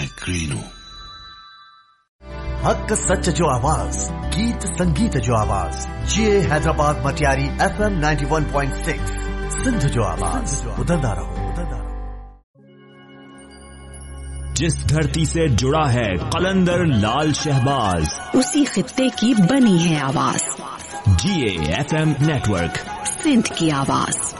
ग्रीनो। हक सच जो आवाज, गीत संगीत जो आवाज, ये हैदराबाद मटियारी FM 91.6 सिंध जो आवाज, उधरदा रहो। जिस धरती से जुड़ा है कलंदर लाल शहबाज, उसी खित्ते की बनी है आवाज। GA FM नेटवर्क, सिंध की आवाज।